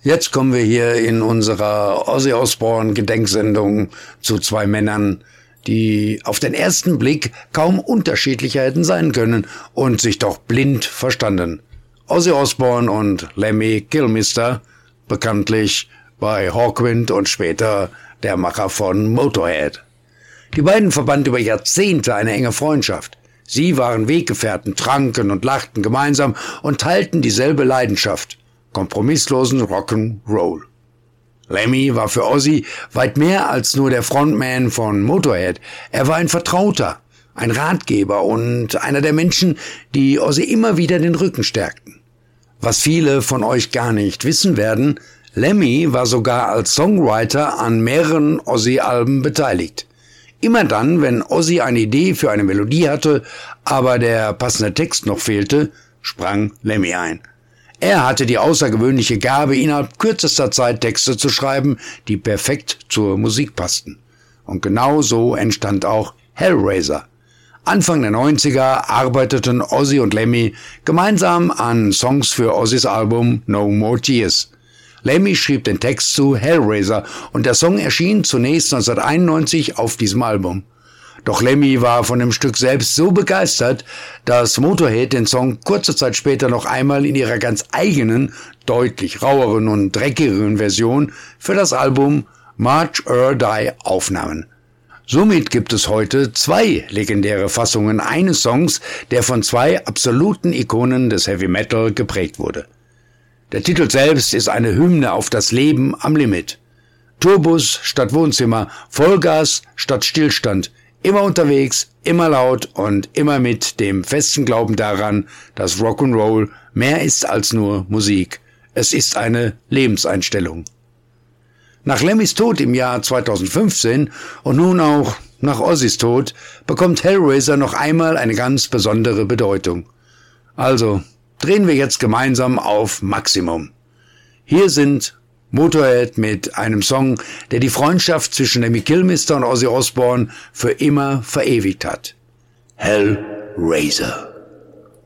Jetzt kommen wir hier in unserer Ozzy Osbourne Gedenksendung zu zwei Männern, die auf den ersten Blick kaum unterschiedlicher hätten sein können und sich doch blind verstanden. Ozzy Osbourne und Lemmy Kilmister, bekanntlich bei Hawkwind und später der Macher von Motorhead. Die beiden verband über Jahrzehnte eine enge Freundschaft. Sie waren Weggefährten, tranken und lachten gemeinsam und teilten dieselbe Leidenschaft: kompromisslosen Rock'n'Roll. Lemmy war für Ozzy weit mehr als nur der Frontman von Motorhead. Er war ein Vertrauter, ein Ratgeber und einer der Menschen, die Ozzy immer wieder den Rücken stärkten. Was viele von euch gar nicht wissen werden: Lemmy war sogar als Songwriter an mehreren Ozzy-Alben beteiligt. Immer dann, wenn Ozzy eine Idee für eine Melodie hatte, aber der passende Text noch fehlte, sprang Lemmy ein. Er hatte die außergewöhnliche Gabe, innerhalb kürzester Zeit Texte zu schreiben, die perfekt zur Musik passten. Und genau so entstand auch Hellraiser. Anfang der 90er arbeiteten Ozzy und Lemmy gemeinsam an Songs für Ozzys Album No More Tears. Lemmy schrieb den Text zu Hellraiser und der Song erschien zunächst 1991 auf diesem Album. Doch Lemmy war von dem Stück selbst so begeistert, dass Motorhead den Song kurze Zeit später noch einmal in ihrer ganz eigenen, deutlich raueren und dreckigeren Version für das Album March or Die aufnahmen. Somit gibt es heute zwei legendäre Fassungen eines Songs, der von zwei absoluten Ikonen des Heavy Metal geprägt wurde. Der Titel selbst ist eine Hymne auf das Leben am Limit. Tourbus statt Wohnzimmer, Vollgas statt Stillstand, immer unterwegs, immer laut und immer mit dem festen Glauben daran, dass Rock'n'Roll mehr ist als nur Musik. Es ist eine Lebenseinstellung. Nach Lemmys Tod im Jahr 2015 und nun auch nach Ozzys Tod bekommt Hellraiser noch einmal eine ganz besondere Bedeutung. Also drehen wir jetzt gemeinsam auf Maximum. Hier sind Motorhead mit einem Song, der die Freundschaft zwischen Lemmy Kilmister und Ozzy Osbourne für immer verewigt hat. Hellraiser.